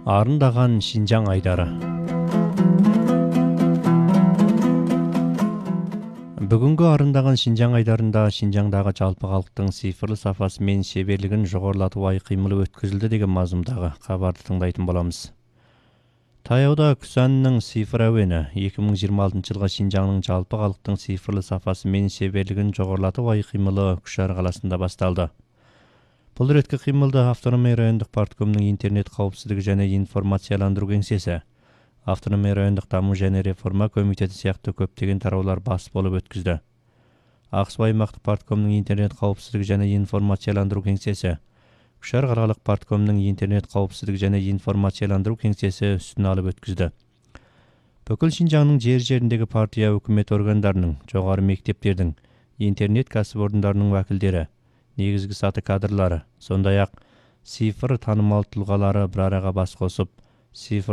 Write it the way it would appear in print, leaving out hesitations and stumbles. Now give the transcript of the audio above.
Арындаған Шинжаң айдары. Бүгінгі арындаған Шинжаң айдарында Шинжаңдағы жалпы халықтың цифрлы сапасы мен шеберлігін жоғарылату ай-қимылы өткізілді деген мазмұндағы хабарды тыңдайтын боламыз. Таяуда Күсәннің цифр әуені 2026 жылға Шинжаңның жалпы халықтың цифрлы сапасы мен шеберлігін жоғарылату ай-қимылы Күшар қаласында басталды. Бұл реткі қимылды Автономия райондық парткомның интернет қауіпсіздігі және информацияландыру кеңсесі, Автономия райондық даму және реформа комитеті сияқты көптеген тараулар бас болып өткізді. Ақсу аймақтық парткомның интернет қауіпсіздігі және информацияландыру кеңсесі, Күшар қалалық парткомның интернет қауіпсіздігі және информацияландыру кеңсесі үстін алып өткізді. Бүкіл Шинжаңның жер-жеріндегі партия өкімет органдарының, жоғары мектептердің, интернет кәсіпорындарының уәкілдері, негізгі саты кадрлары, сондай-ақ цифр танымал тұлғалары бір араға бас қосып, цифр